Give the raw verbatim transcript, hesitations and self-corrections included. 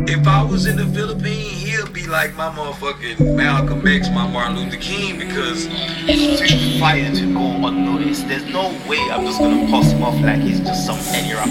If I was in the Philippines, he'll be like my motherfucking Malcolm X, my Martin Luther King, because Street Fighter to go unnoticed. There's no way I'm just gonna pass him off like he's just some any rap